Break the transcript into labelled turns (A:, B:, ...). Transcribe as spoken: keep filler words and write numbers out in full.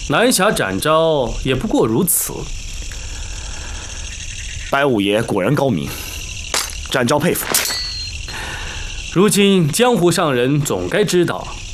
A: 南侠展昭也不过如此。
B: 白五爷果然高明，展昭佩服。
A: 如今江湖上人总该知道，